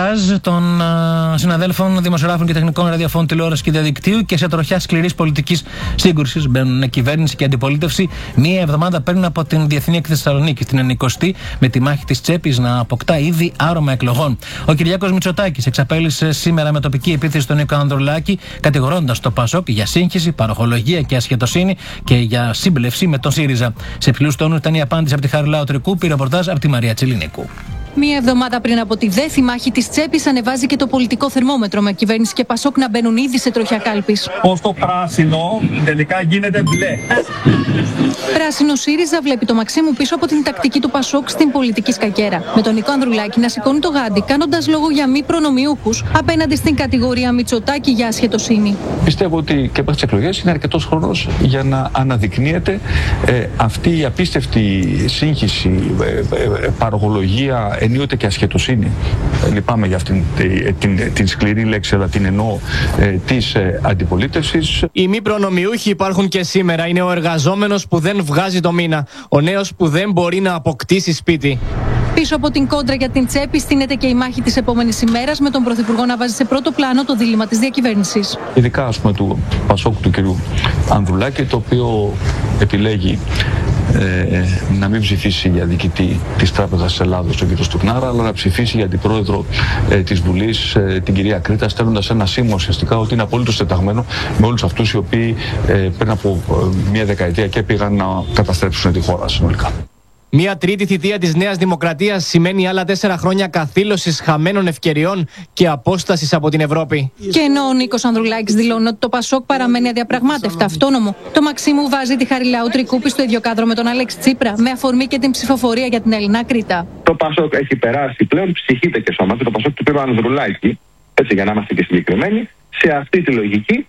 Των συναδέλφων δημοσιογράφων και τεχνικών ραδιοφώνων, τηλεόραση και διαδικτύου και σε τροχιά σκληρής πολιτικής σύγκρουσης μπαίνουν κυβέρνηση και αντιπολίτευση μία εβδομάδα πριν από την Διεθνή Έκθεση Θεσσαλονίκη, την 90η, με τη μάχη της τσέπης να αποκτά ήδη άρωμα εκλογών. Ο Κυριάκος Μητσοτάκης εξαπέλυσε σήμερα με τοπική επίθεση στον Νίκο Ανδρουλάκη, κατηγορώντας το ΠΑΣΟΚ για σύγχυση, παροχολογία και ασχετοσύνη και για σύμπλευση με τον ΣΥΡΙΖΑ. Σε υψηλούς τόνους ήταν η απάντηση από τη Χαριλάου Τρικούπη, ρεπορτάζ από τη Μαρία Τσιλινίκου. Μία εβδομάδα πριν από τη ΔΕΘ, η μάχη της τσέπης ανεβάζει και το πολιτικό θερμόμετρο, με κυβέρνηση και ΠΑΣΟΚ να μπαίνουν ήδη σε τροχιά κάλπης. Ως το πράσινο τελικά γίνεται μπλε. Πράσινο ΣΥΡΙΖΑ βλέπει το Μαξίμου πίσω από την τακτική του ΠΑΣΟΚ στην πολιτική σκακέρα. Με τον Νίκο Ανδρουλάκη να σηκώνει το γάντι, κάνοντας λόγο για μη προνομιούχους απέναντι στην κατηγορία Μητσοτάκη για ασχετοσύνη. Πιστεύω ότι και μέχρι τις εκλογές είναι αρκετός χρόνος για να αναδεικνύεται αυτή η απίστευτη σύγχυση, παροχολογία, ενίοτε και ασχετοσύνη. Λυπάμαι για αυτήν την σκληρή λέξη, αλλά την εννοώ, της αντιπολίτευσης. Οι μη προνομιούχοι υπάρχουν και σήμερα. Είναι ο εργαζόμενος που δεν βγάζει το μήνα. Ο νέος που δεν μπορεί να αποκτήσει σπίτι. Πίσω από την κόντρα για την τσέπη στείνεται και η μάχη της επόμενης ημέρας, με τον Πρωθυπουργό να βάζει σε πρώτο πλάνο το δίλημμα της διακυβέρνησης. Ειδικά, ας πούμε, του ΠΑΣΟΚ, του κ. Ανδρουλάκη, το οποίο επιλέγει να μην ψηφίσει για διοικητή της Τράπεζας της Ελλάδος, τον κ. Στουρνάρα, αλλά να ψηφίσει για αντιπρόεδρο της Βουλής, την κυρία Κρήτα, στέλνοντας ένα σήμα ουσιαστικά ότι είναι απόλυτο τεταγμένο με όλους αυτούς οι οποίοι πριν από μία δεκαετία και πήγαν να καταστρέψουν τη χώρα συνολικά. Μία τρίτη θητεία της Νέας Δημοκρατίας σημαίνει άλλα 4 χρόνια καθήλωσης χαμένων ευκαιριών και απόστασης από την Ευρώπη. Και ενώ ο Νίκος Ανδρουλάκης δηλώνει ότι το ΠΑΣΟΚ παραμένει αδιαπραγμάτευτα αυτόνομο, το Μαξίμου βάζει τη Χαριλάου Τρικούπη στο ίδιο κάδρο με τον Αλέξη Τσίπρα, με αφορμή και την ψηφοφορία για την Ελληνά Κρήτα. Το ΠΑΣΟΚ έχει περάσει πλέον ψυχήτε και σώμα. Το ΠΑΣΟΚ του πήρε ο Ανδρουλάκη, έτσι για να είμαστε και συγκεκριμένοι, σε αυτή τη λογική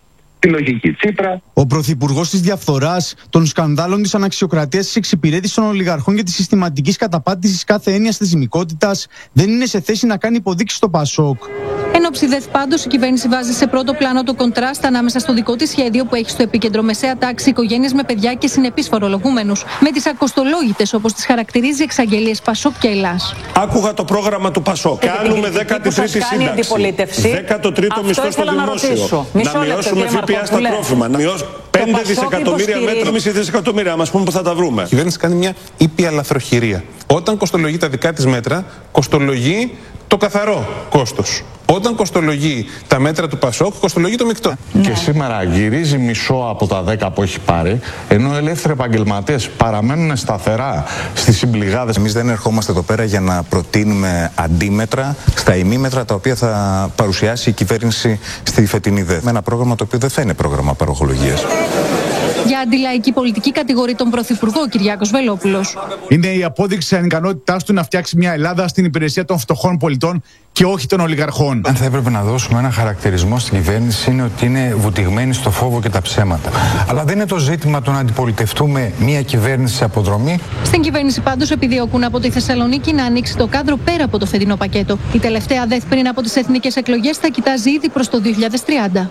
Τσίπρα. Ο πρωθυπουργός της διαφθοράς, των σκανδάλων της αναξιοκρατίας, της εξυπηρέτησης των ολιγαρχών και της συστηματικής καταπάτησης κάθε έννοιας θεσμικότητας δεν είναι σε θέση να κάνει υποδείξεις στο ΠΑΣΟΚ. Εν όψη ΔΕΘ, πάντως, η κυβέρνηση βάζει σε πρώτο πλάνο το κοντράστ ανάμεσα στο δικό της σχέδιο που έχει στο επίκεντρο μεσαία τάξη, οικογένειες με παιδιά και συνεπείς φορολογούμενους, με τις ακοστολόγητες, όπως τις χαρακτηρίζει, εξαγγελίες ΠΑΣΟΚ και Ελλάς. Άκουγα το πρόγραμμα του ΠΑΣΟΚ. Κάνουμε 13η σύνταξη. 13ο μισθό στο δημόσιο. Να μειώσουμε ΦΠΑ στα τρόφιμα. Να μειώσουμε 5 δισεκατομμύρια μέτρα, μισή δισεκατομμύρια. Μας πούμε που θα τα βρούμε. Η κυβέρνηση κάνει μια ήπια λαθροχειρία. Όταν κοστολογεί τα δικά της μέτρα, κοστολογεί το καθαρό κόστος. Όταν κοστολογεί τα μέτρα του ΠΑΣΟΚ, κοστολογεί το μεικτό. Και σήμερα γυρίζει μισό από τα 10 που έχει πάρει, ενώ ελεύθεροι επαγγελματίες παραμένουν σταθερά στις συμπληγάδες. Εμείς δεν ερχόμαστε εδώ πέρα για να προτείνουμε αντίμετρα στα ημίμετρα τα οποία θα παρουσιάσει η κυβέρνηση στη φετινή ΔΕΘ. Με ένα πρόγραμμα το οποίο δεν θα είναι πρόγραμμα παροχολογίας. Για αντιλαϊκή πολιτική κατηγορεί τον Πρωθυπουργό ο Κυριάκος Βελόπουλος. Είναι η απόδειξη της ανικανότητάς του να φτιάξει μια Ελλάδα στην υπηρεσία των φτωχών πολιτών και όχι των ολιγαρχών. Αν θα έπρεπε να δώσουμε ένα χαρακτηρισμό στην κυβέρνηση, είναι ότι είναι βουτυγμένη στο φόβο και τα ψέματα. Αλλά δεν είναι το ζήτημα το να αντιπολιτευτούμε μια κυβέρνηση σε αποδρομή. Στην κυβέρνηση πάντως επιδιώκουν από τη Θεσσαλονίκη να ανοίξει το κάδρο πέρα από το φετινό πακέτο. Η τελευταία ΔΕΘ πριν από τις εθνικές εκλογές θα κοιτάζει ήδη προς το 2030.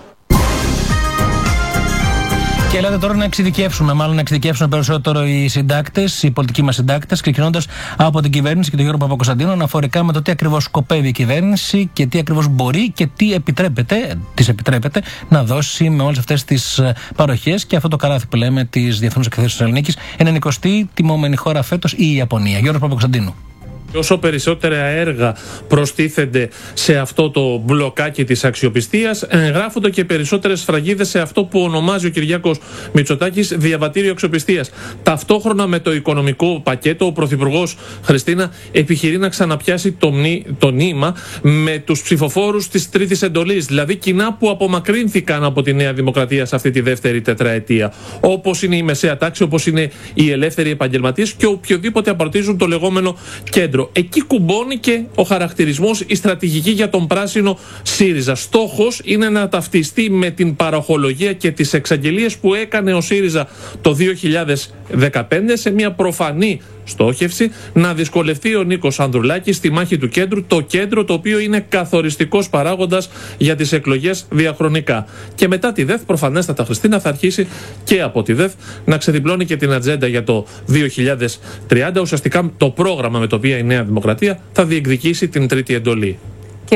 Και ελάτε τώρα να εξειδικεύσουν περισσότερο οι συντάκτες, οι πολιτικοί μας συντάκτες, ξεκινώντας από την κυβέρνηση και τον Γιώργο Παπακοσταντίνο, αναφορικά με το τι ακριβώς σκοπεύει η κυβέρνηση και τι ακριβώς μπορεί και τι επιτρέπεται να δώσει με όλες αυτές τις παροχές και αυτό το καλάθι που λέμε της Διεθνούς Εκθέσεως Θεσσαλονίκης. 90η τιμόμενη χώρα φέτος η Ιαπωνία. Γιώργος Παπακοσταντίνου. Όσο περισσότερα έργα προστίθενται σε αυτό το μπλοκάκι της αξιοπιστίας, εγγράφονται και περισσότερες σφραγίδες σε αυτό που ονομάζει ο Κυριάκος Μητσοτάκης διαβατήριο αξιοπιστίας. Ταυτόχρονα με το οικονομικό πακέτο, ο Πρωθυπουργός, Χριστίνα, επιχειρεί να ξαναπιάσει το νήμα με τους ψηφοφόρους της τρίτης εντολής, δηλαδή κοινά που απομακρύνθηκαν από τη Νέα Δημοκρατία σε αυτή τη δεύτερη τετραετία. Όπως είναι η μεσαία τάξη, όπως είναι οι ελεύθεροι επαγγελματίες και οποιοδήποτε απαρτίζουν το λεγόμενο κέντρο. Εκεί κουμπώνει και ο χαρακτηρισμός, η στρατηγική για τον πράσινο ΣΥΡΙΖΑ. Στόχος είναι να ταυτιστεί με την παροχολογία και τις εξαγγελίες που έκανε ο ΣΥΡΙΖΑ το 2015 σε μια προφανή στόχευση να δυσκολευτεί ο Νίκος Ανδρουλάκης στη μάχη του κέντρου, το κέντρο το οποίο είναι καθοριστικός παράγοντας για τις εκλογές διαχρονικά. Και μετά τη ΔΕΘ, προφανέστατα, Χριστίνα, θα αρχίσει και από τη ΔΕΘ να ξεδιπλώνει και την ατζέντα για το 2030, ουσιαστικά το πρόγραμμα με το οποίο η Νέα Δημοκρατία θα διεκδικήσει την τρίτη εντολή.